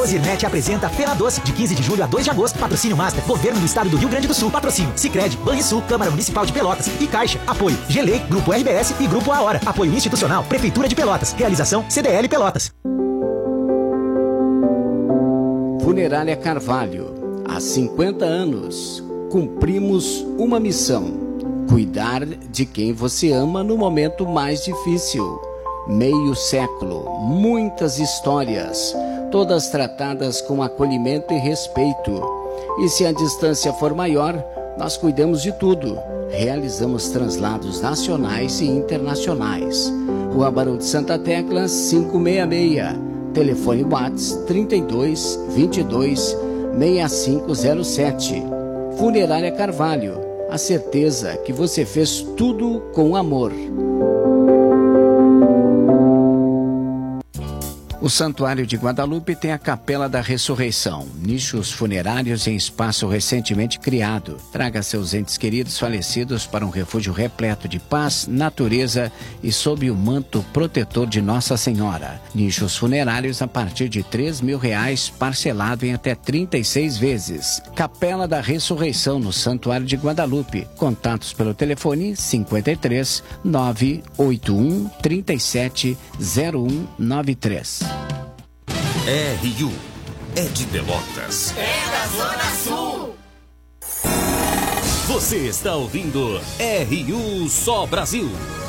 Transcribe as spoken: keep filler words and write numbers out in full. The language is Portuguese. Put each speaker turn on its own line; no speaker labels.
Ozirnet apresenta Feira Doce, de quinze de julho a dois de agosto. Patrocínio Master, Governo do Estado do Rio Grande do Sul. Patrocínio Sicredi, Banrisul, Câmara Municipal de Pelotas e Caixa. Apoio Gelei, Grupo R B S e Grupo A Hora. Apoio institucional, Prefeitura de Pelotas. Realização C D L Pelotas.
Funerária Carvalho. Há cinquenta anos, cumprimos uma missão: cuidar de quem você ama no momento mais difícil. Meio século, muitas histórias, todas tratadas com acolhimento e respeito. E se a distância for maior, nós cuidamos de tudo. Realizamos translados nacionais e internacionais. Rua Barão de Santa Tecla, quinhentos e sessenta e seis. Telefone WhatsApp trinta e dois, vinte e dois, sessenta e cinco zero sete. Funerária Carvalho. A certeza que você fez tudo com amor. O Santuário de Guadalupe tem a Capela da Ressurreição, nichos funerários em espaço recentemente criado. Traga seus entes queridos falecidos para um refúgio repleto de paz, natureza e sob o manto protetor de Nossa Senhora. Nichos funerários a partir de três mil reais, parcelado em até trinta e seis vezes. Capela da Ressurreição no Santuário de Guadalupe. Contatos pelo telefone cinquenta e três, nove oito um, trinta e sete, zero um nove três.
R U é de Pelotas.
É da Zona Sul.
Você está ouvindo R U Só Brasil.